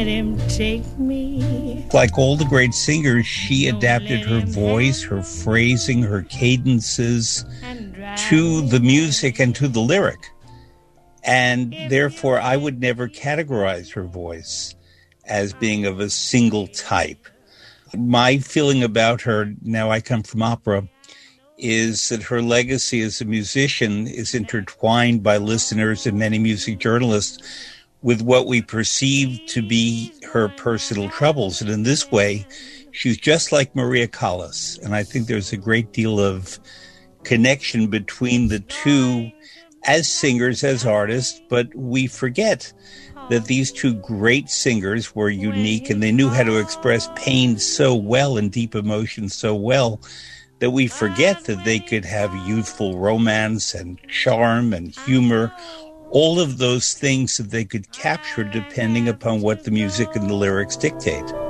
Take me. Like all the great singers, she adapted her voice, her phrasing, her cadences to the music and to the lyric. And therefore, I would never categorize her voice as being of a single type. My feeling about her, now I come from opera, is that her legacy as a musician is intertwined by listeners and many music journalists with what we perceive to be her personal troubles. And in this way, she's just like Maria Callas. And I think there's a great deal of connection between the two as singers, as artists, but we forget that these two great singers were unique and they knew how to express pain so well and deep emotion so well that we forget that they could have youthful romance and charm and humor, all of those things that they could capture depending upon what the music and the lyrics dictate.